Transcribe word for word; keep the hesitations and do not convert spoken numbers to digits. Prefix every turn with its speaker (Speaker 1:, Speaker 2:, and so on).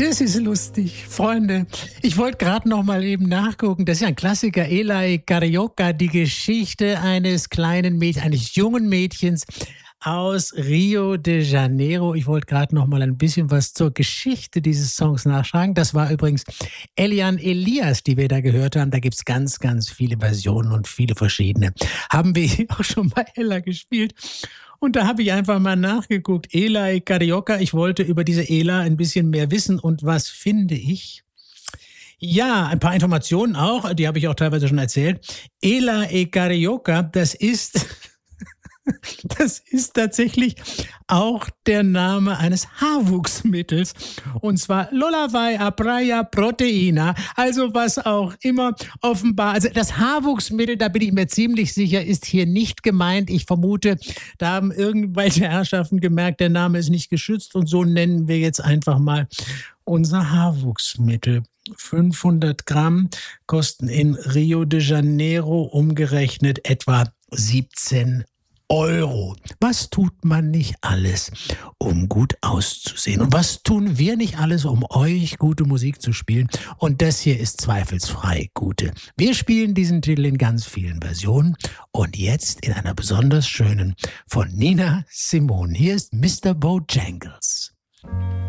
Speaker 1: Das ist lustig, Freunde. Ich wollte gerade noch mal eben nachgucken. Das ist ja ein Klassiker, Eli Carioca, die Geschichte eines kleinen Mädchens, eines jungen Mädchens aus Rio de Janeiro. Ich wollte gerade noch mal ein bisschen was zur Geschichte dieses Songs nachschlagen. Das war übrigens Elian Elias, die wir da gehört haben. Da gibt's ganz, ganz viele Versionen und viele verschiedene. Haben wir auch schon bei Ella gespielt. Und da habe ich einfach mal nachgeguckt. Eli Carioca. Ich wollte über diese Ela ein bisschen mehr wissen. Und was finde ich? Ja, ein paar Informationen auch. Die habe ich auch teilweise schon erzählt. Ela Carioca, das ist... Das ist tatsächlich auch der Name eines Haarwuchsmittels. Und zwar Lullaby Apraia Proteina. Also was auch immer offenbar. Also das Haarwuchsmittel, da bin ich mir ziemlich sicher, ist hier nicht gemeint. Ich vermute, da haben irgendwelche Herrschaften gemerkt, der Name ist nicht geschützt. Und so nennen wir jetzt einfach mal unser Haarwuchsmittel. fünfhundert Gramm kosten in Rio de Janeiro umgerechnet etwa siebzehn Euro. Was tut man nicht alles, um gut auszusehen? Und was tun wir nicht alles, um euch gute Musik zu spielen? Und das hier ist zweifelsfrei gute. Wir spielen diesen Titel in ganz vielen Versionen und jetzt in einer besonders schönen von Nina Simone. Hier ist Mister Bojangles.